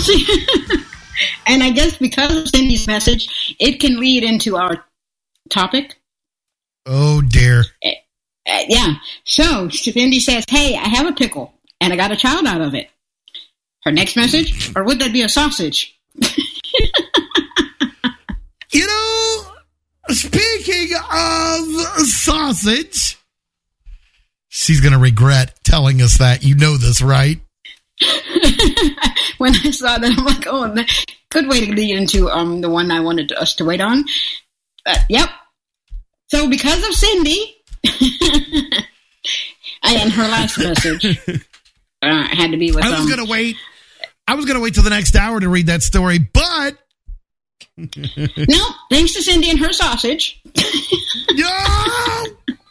And I guess because of Cindy's message, it can lead into our topic. Oh, dear. Yeah. So Cindy says, hey, I have a pickle, and I got a child out of it. Her next message? Or would that be a sausage? You know, speaking of sausage, she's going to regret telling us that. You know this, right? When I saw that, I'm like, oh, good way to lead into the one I wanted us to wait on. Yep. So because of Cindy, and her last message had to be with. I was going to wait till the next hour to read that story, but no, thanks to Cindy and her sausage. No.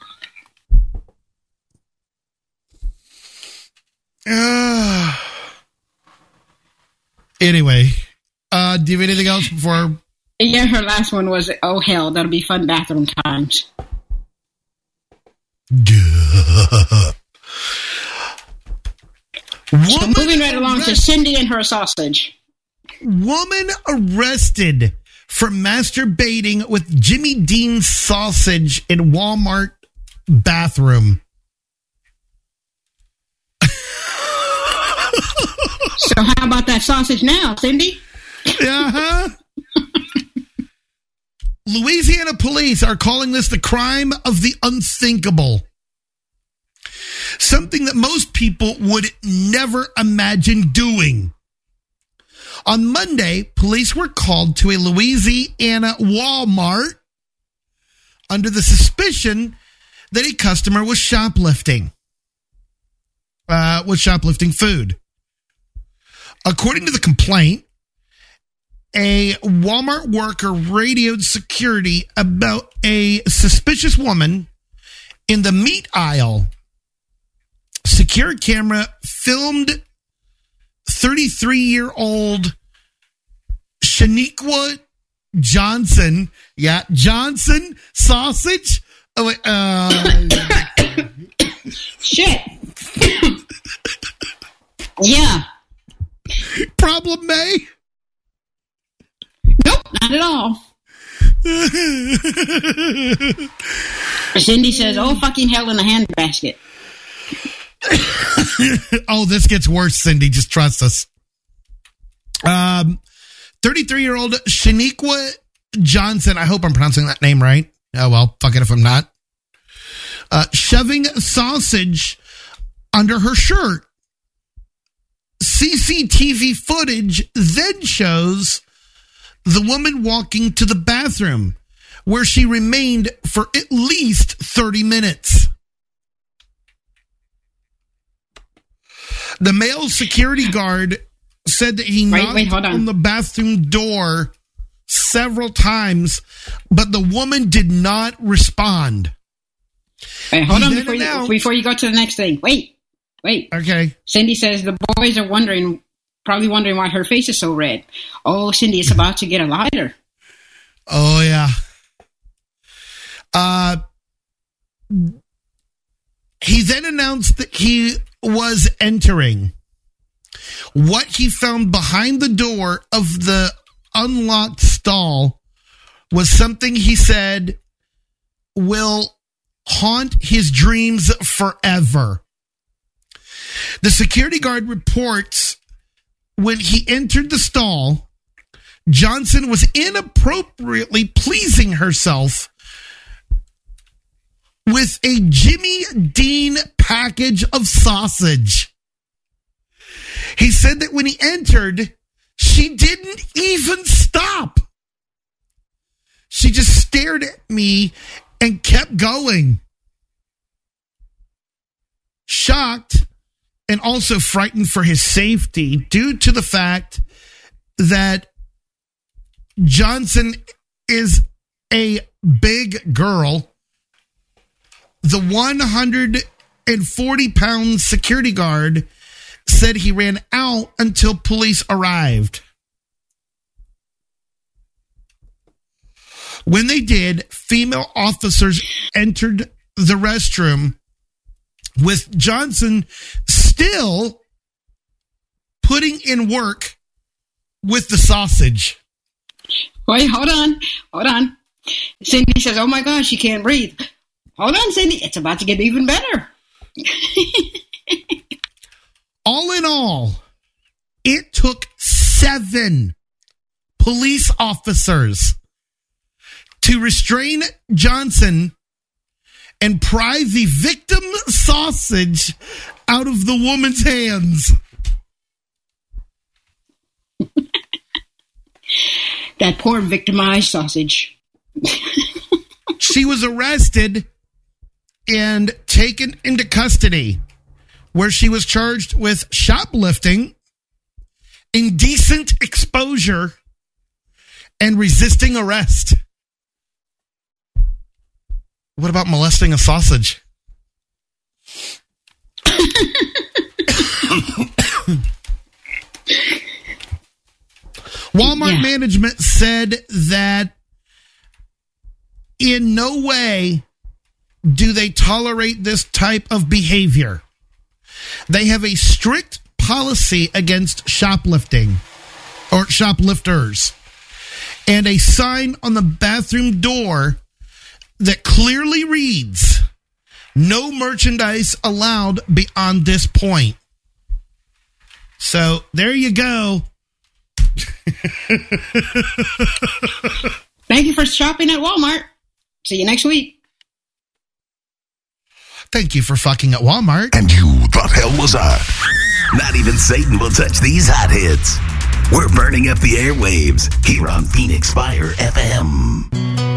Anyway, do you have anything else before? Yeah, her last one was, oh hell, that'll be fun bathroom times. So moving right along to Cindy and her sausage. Woman arrested for masturbating with Jimmy Dean's sausage in Walmart bathroom. So how about that sausage now, Cindy? Uh-huh. Louisiana police are calling this the crime of the unthinkable. Something that most people would never imagine doing. On Monday, police were called to a Louisiana Walmart under the suspicion that a customer was shoplifting food. According to the complaint, a Walmart worker radioed security about a suspicious woman in the meat aisle. Secure camera filmed 33-year-old Shaniqua Johnson. Yeah, Johnson sausage. Oh, wait, shit. Yeah. Problem, May? Nope, not at all. Cindy says, oh, fucking hell in a handbasket. Oh, this gets worse, Cindy. Just trust us. 33-year-old Shaniqua Johnson. I hope I'm pronouncing that name right. Oh, well, fuck it if I'm not. Shoving sausage under her shirt. CCTV footage then shows the woman walking to the bathroom, where she remained for at least 30 minutes. The male security guard said that he knocked on the bathroom door several times, but the woman did not respond. Wait, hold on before you go to the next thing. Wait. Okay. Cindy says the boys are probably wondering why her face is so red. Oh, Cindy is about to get a lighter. Oh, yeah. He then announced that he was entering. What he found behind the door of the unlocked stall was something he said will haunt his dreams forever. The security guard reports when he entered the stall, Johnson was inappropriately pleasing herself with a Jimmy Dean package of sausage. He said that when he entered, she didn't even stop. She just stared at me and kept going. Shocked and also frightened for his safety due to the fact that Johnson is a big girl, the 140-pound security guard said he ran out until police arrived. When they did, female officers entered the restroom with Johnson still putting in work with the sausage. Wait, hold on. Cindy says, oh my gosh, she can't breathe. Hold on, Cindy. It's about to get even better. All in all, it took 7 police officers to restrain Johnson and pry the victim sausage out of the woman's hands. That poor victimized sausage. She was arrested and taken into custody, where she was charged with shoplifting, indecent exposure, and resisting arrest. What about molesting a sausage? Walmart management said that in no way do they tolerate this type of behavior. They have a strict policy against shoplifting or shoplifters, and a sign on the bathroom door that clearly reads, no merchandise allowed beyond this point. So there you go. Thank you for shopping at Walmart. See you next week. Thank you for fucking at Walmart. And you thought hell was hot. Not even Satan will touch these hot hits. We're burning up the airwaves here on Phoenix Fire FM.